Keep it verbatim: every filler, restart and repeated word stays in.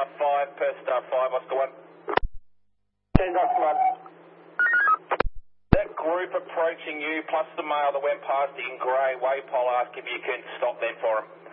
Star five, per Star five, Oscar one. ten Oscar one. That group approaching you, plus the male that went past in grey, Waypol, ask if you can stop them for them.